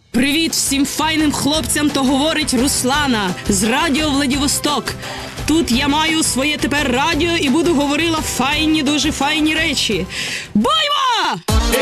Привіт всім файним хлопцям, то говорить Руслана з Радіо Владивосток. Тут я маю своє тепер радіо і буду говорила файні, дуже файні речі. Боймо!